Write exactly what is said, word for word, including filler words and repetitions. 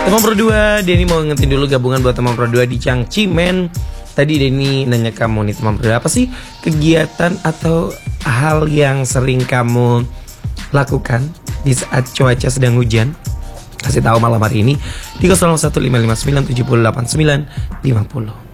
Teman Pro dua, Denny mau ngetin dulu gabungan buat teman Pro dua di Changchimen. Tadi Denny nanya kamu nih teman Pro dua, apa sih kegiatan atau hal yang sering kamu lakukan di saat cuaca sedang hujan? Kasih tahu malam hari ini di nol satu lima lima sembilan tujuh delapan sembilan lima nol.